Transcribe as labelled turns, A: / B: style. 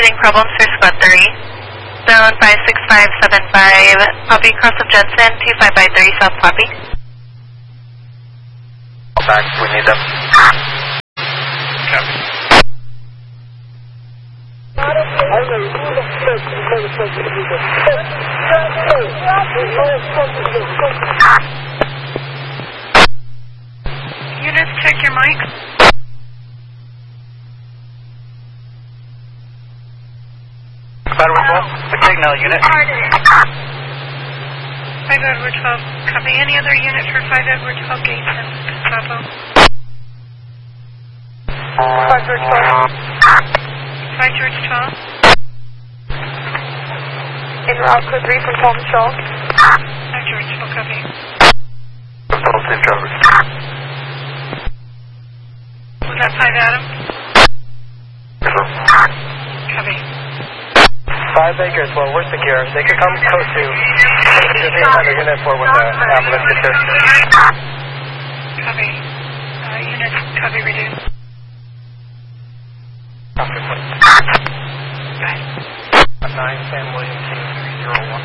A: teething problems for Squad 3. Zone 56575, copy cross of Jensen, 25 by 30 South copy.
B: Back, we need them. Copy.
A: Units, check your mics.
B: Battery 12, the signal unit.
A: 5 Edward 12, copy. Any other unit for 5 Edward 12 gates in Sapo? 5 George 12. 5 George 12. In route code 3 from Paul Michelle. 5 George 12, copy.
B: Both in coverage.
A: Was that 5 Adam? Copy.
B: 5 acres, well, we're secure. They could come close to the unit 4 when the ambulance gets here.
A: Copy. Units, copy, reduce.
B: After 20.
A: Bye.
B: 9 San William 201.